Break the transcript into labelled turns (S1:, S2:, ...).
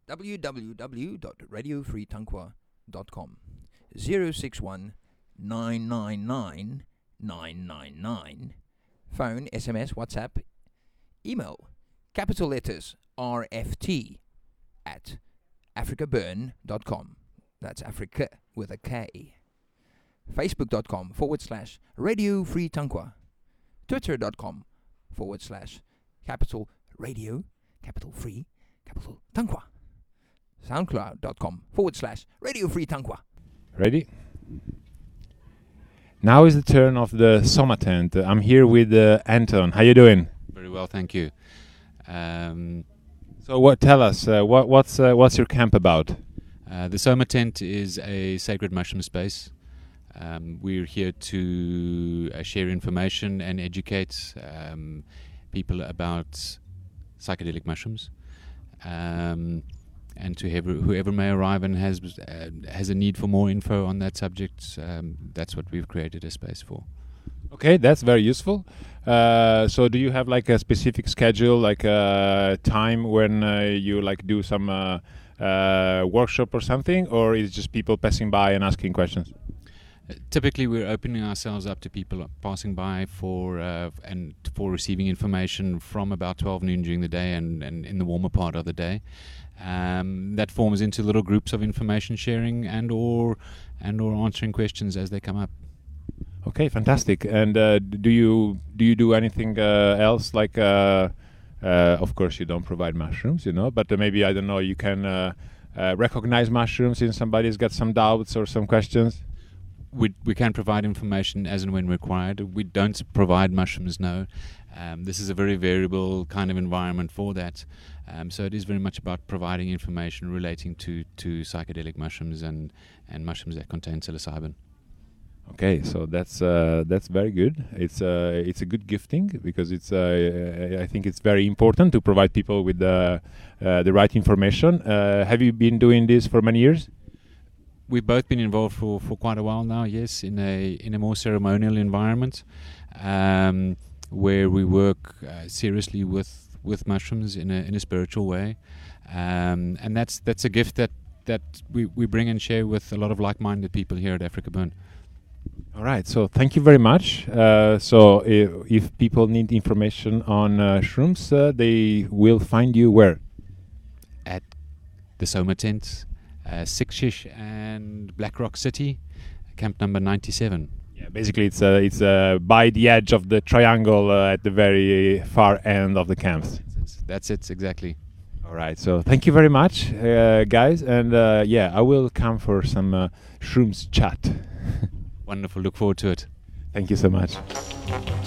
S1: www.radiofreetankwa.com 061 999 999. Phone, SMS, WhatsApp, email, capital letters RFT at africaburn.com. That's Africa with a K. Facebook.com/Radio Free Tankwa. Twitter.com/capital Radio, capital Free, capital Tankwa. SoundCloud.com/Radio Free Tankwa.
S2: Ready? Now is the turn of the Soma tent. I'm here with Anton. How you doing?
S3: Very well, thank you.
S2: So, tell us what's your camp about?
S3: The Soma tent is a sacred mushroom space. We're here to share information and educate people about psychedelic mushrooms, and to whoever may arrive and has a need for more info on that subject, that's what we've created a space for.
S2: Okay, that's very useful. So do you have like a specific schedule, like a time when you like do some workshop or something, or is it just people passing by and asking questions?
S3: Typically, we're opening ourselves up to people passing by for receiving information from about 12 noon during the day and in the warmer part of the day. That forms into little groups of information sharing and or answering questions as they come up.
S2: Okay, fantastic. And do you do anything else? Like, of course, you don't provide mushrooms, but maybe, I don't know, you can recognize mushrooms if somebody's got some doubts or some questions.
S3: We can provide information as and when required. We don't provide mushrooms, no. This is a very variable kind of environment for that. So it is very much about providing information relating to psychedelic mushrooms and mushrooms that contain psilocybin.
S2: Okay, so that's very good. It's a good gifting because I think it's very important to provide people with the right information. Have you been doing this for many years?
S3: We've both been involved for quite a while now, yes, in a more ceremonial environment, where we work seriously with mushrooms in a spiritual way, and that's a gift that we bring and share with a lot of like-minded people here at Africa Burn.
S2: All right, so thank you very much. So if people need information on shrooms, they will find you where?
S3: At the Soma tent. Sikshish and Black Rock City, camp number 97.
S2: Yeah, basically it's by the edge of the triangle at the very far end of the camps.
S3: That's it, exactly.
S2: All right, so thank you very much, guys, and I will come for some shrooms chat.
S3: Wonderful, look forward to it.
S2: Thank you so much.